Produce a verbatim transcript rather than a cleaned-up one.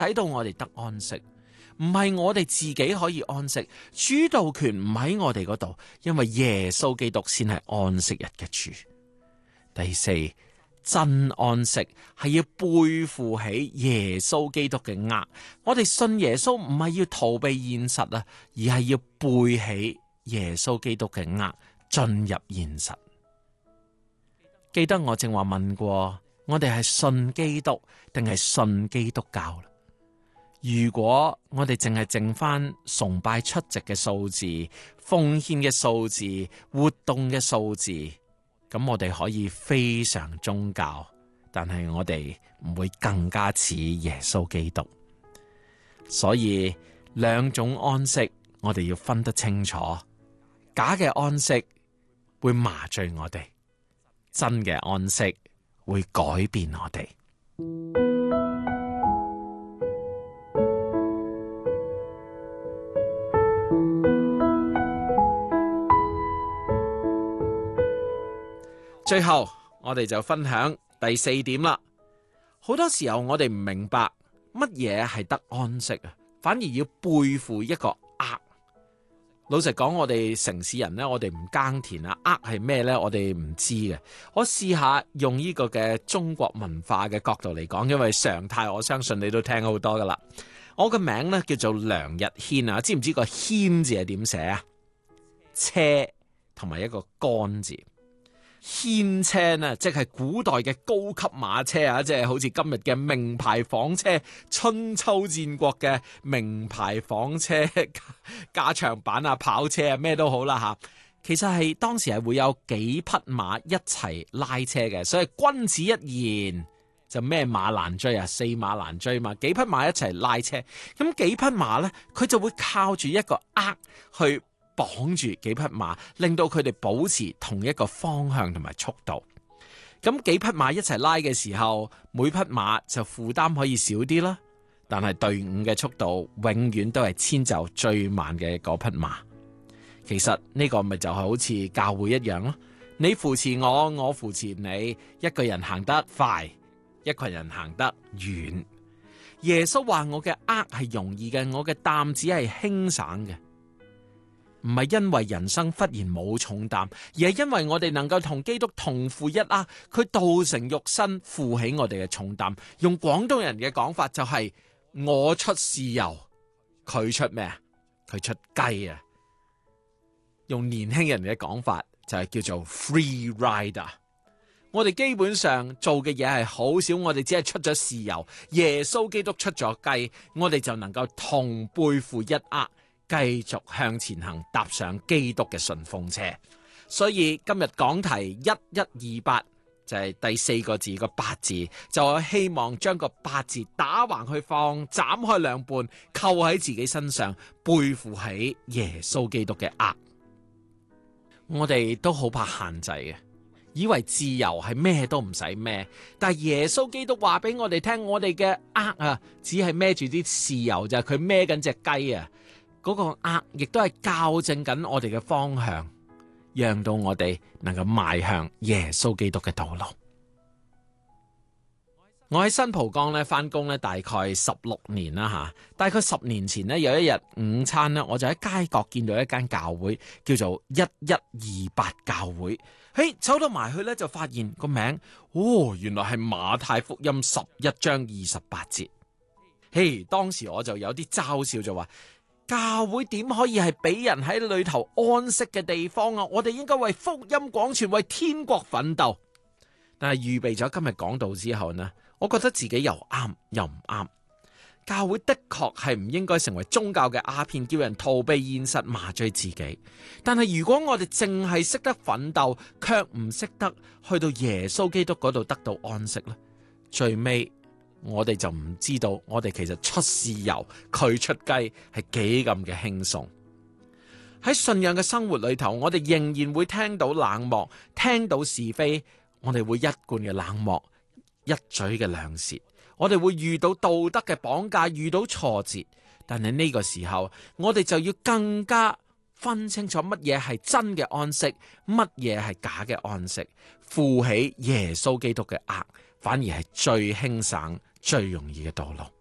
使到我哋得安息。唔係我哋自己可以安息，主導權唔喺我哋嗰度，因為耶穌基督先係安息日嘅主。第四，真安息係要背負起耶穌基督嘅軛。我哋信耶穌唔係要逃避現實啊，而係要背起耶穌基督嘅軛，進入現實。記得我正話問過，我哋係信基督定係信基督教？如果我哋淨係剩翻崇拜出席嘅數字、奉獻嘅數字、活動嘅數字，咁我哋可以非常宗教，但係我哋唔會更加似耶穌基督。所以兩種安息我哋要分得清楚，假嘅安息會麻醉我哋，真嘅安息會改變我哋。最後我哋就分享第四點啦。好多時候我哋唔明白乜嘢係得安息啊，反而要背負一個軛。老實講，我哋城市人呢，我哋唔耕田啊，軛係咩呢？我哋唔知嘅。我試下用呢個嘅中國文化嘅角度嚟講，因為常態我相信你都聽好多噶啦。我個名呢叫做梁日軒啊，知唔知個軒字係點寫啊？車同埋一個杆字。牽車呢，即係古代嘅高級馬車啊，即係好似今日嘅名牌房車，春秋戰國嘅名牌房車、加長版啊、跑車啊，咩都好啦吓。其實係當時係會有幾匹馬一齊拉車嘅，所以君子一言就咩馬難追啊，四馬難追嘛。幾匹馬一齊拉車，咁幾匹馬呢，佢就會靠住一個軛去綁住幾匹馬，令到佢哋保持同一個方向同埋速度。咁幾匹馬一齊拉嘅時候，每匹馬就負擔可以少啲啦，但係隊伍嘅速度永遠都係遷就最慢嘅嗰匹馬。其實呢個咪就係好似教會一樣咯，你扶持我，我扶持你，一個人行得快，一個人行得遠。耶穌話我嘅軛係容易嘅，我嘅擔子係輕省嘅。唔係因為人生忽然冇重擔，而係因為我哋能夠同基督同負一軛，佢道成肉身負起我哋嘅重擔。用廣東人嘅講法就係我出豉油，佢出咩啊？佢出雞啊！用年輕人嘅講法就係叫做 free rider。我哋基本上做嘅嘢係好少，我哋只係出咗豉油，耶穌基督出咗雞，我哋就能夠同背負一軛，繼續向前行，踏上基督嘅順風車。所以今日講題一一二八就係第四個字個八字，就我希望將個八字打橫去放，斬開兩半，扣喺自己身上，背負起耶穌基督嘅軛。我哋都好怕限制嘅，以為自由係咩都唔使孭，但係耶穌基督話俾我哋聽，我哋嘅軛啊，只係孭住啲豉油咋，佢孭緊隻雞啊！嗰個軛亦都係校正緊我哋嘅方向，讓到我哋能夠邁向耶穌基督嘅道路。我喺新蒲崗咧翻工咧，大概十六年啦吓。大概十年前呢，有一日午餐呢，我就喺街角見到一間教會，叫做一一二八教會。嘿，走到埋去咧，就發現個名，哦，原來係馬太福音十一章二十八節。嘿，當時我就有啲嘲笑，就話，教會點可以係俾人喺裏頭安息嘅地方啊？我哋應該為福音廣傳，為天國奮鬥。但係預備咗今日講道之後呢，我覺得自己又啱又唔啱。教會的確係唔應該成為宗教嘅鴉片，叫人逃避現實，麻醉自己。但係如果我哋淨係識得奮鬥，卻唔識得去到耶穌基督嗰度得到安息呢，最尾我哋就唔知道我哋其實出豉油，佢出雞係幾咁嘅輕鬆。喺信仰嘅生活裏頭，我哋仍然會聽到冷漠，聽到是非，我哋會一貫嘅冷漠，一嘴嘅兩舌，我哋會遇到道德嘅綁架，遇到挫折。但係呢個時候，我哋就要更加分清楚乜嘢係真嘅安息，乜嘢係假嘅安息，負起耶穌基督嘅軛，反而係最輕省、最容易嘅道路。